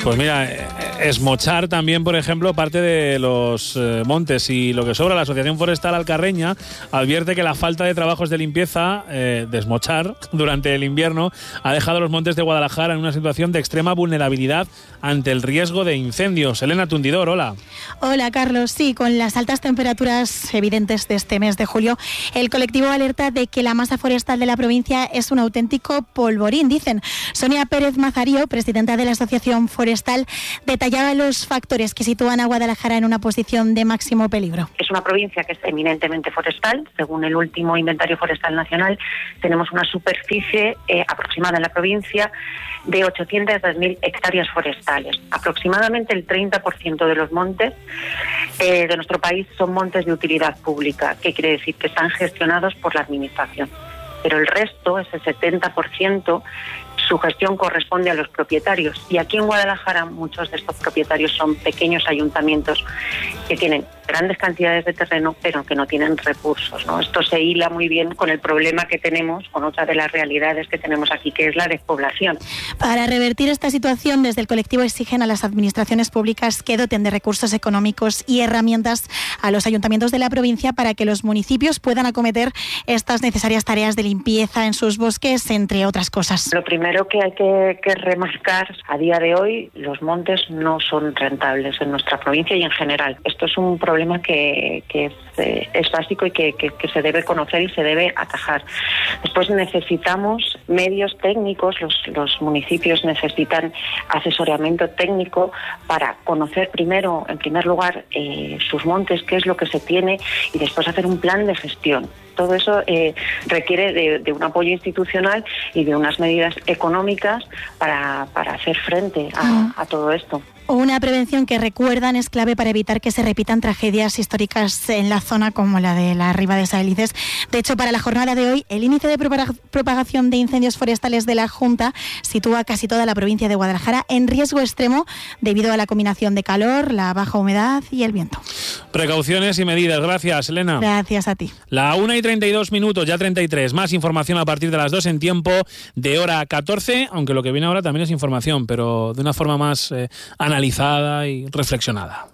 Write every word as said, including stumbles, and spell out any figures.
Pues mira, esmochar también, por ejemplo, parte de los eh, montes y lo que sobra. La Asociación Forestal Alcarreña advierte que la falta de trabajos de limpieza, eh, de esmochar, durante el invierno ha dejado a los montes de Guadalajara en una situación de extrema vulnerabilidad ante el riesgo de incendios. Elena Tundidor, hola. Hola, Carlos. Sí, con las altas temperaturas evidentes de este mes de julio, el colectivo alerta de que la masa forestal de la provincia es un auténtico polvorín, dicen. Sonia Pérez Mazarío, presidenta de la Asociación Forestal, detallaba los factores que sitúan a Guadalajara en una posición de máximo peligro. Es una provincia que es eminentemente forestal. Según el último inventario forestal nacional, tenemos una superficie eh, aproximada en la provincia de ochocientas dos mil hectáreas forestales. Aproximadamente el treinta por ciento de los montes eh, de nuestro país son montes de utilidad pública, que quiere decir que están gestionados por la administración. Pero el resto, ese setenta por ciento, su gestión corresponde a los propietarios. Y aquí en Guadalajara muchos de estos propietarios son pequeños ayuntamientos que tienen grandes cantidades de terreno, pero que no tienen recursos, ¿no? Esto se hila muy bien con el problema que tenemos, con otra de las realidades que tenemos aquí, que es la despoblación. Para revertir esta situación, desde el colectivo exigen a las administraciones públicas que doten de recursos económicos y herramientas a los ayuntamientos de la provincia para que los municipios puedan acometer estas necesarias tareas de limpieza en sus bosques, entre otras cosas. Lo primero que hay que, que remarcar, a día de hoy los montes no son rentables en nuestra provincia y en general. Esto es un problema que, que es, eh, es básico y que, que, que se debe conocer y se debe atajar. Después necesitamos medios técnicos, los, los municipios necesitan asesoramiento técnico para conocer primero, en primer lugar, eh, sus montes, qué es lo que se tiene, y después hacer un plan de gestión. Todo eso eh, requiere de, de un apoyo institucional y de unas medidas económicas para, para hacer frente a, a todo esto. Una prevención que, recuerdan, es clave para evitar que se repitan tragedias históricas en la zona como la de la Ribadesa de Sálices. De hecho, para la jornada de hoy, el índice de propagación de incendios forestales de la Junta sitúa casi toda la provincia de Guadalajara en riesgo extremo debido a la combinación de calor, la baja humedad y el viento. Precauciones y medidas. Gracias, Elena. Gracias a ti. La una y treinta y dos minutos, ya treinta y tres. Más información a partir de las dos en tiempo de hora catorce, aunque lo que viene ahora también es información, pero de una forma más eh, analizada y reflexionada.